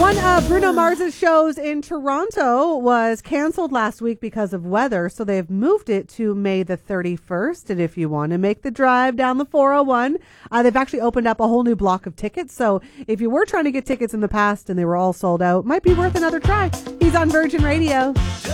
One of Bruno Mars's shows in Toronto was canceled last week because of weather, so they've moved it to May the 31st. And if you want to make the drive down the 401, they've actually opened up a whole new block of tickets. So if you were trying to get tickets in the past and they were all sold out, might be worth another try. He's on Virgin Radio.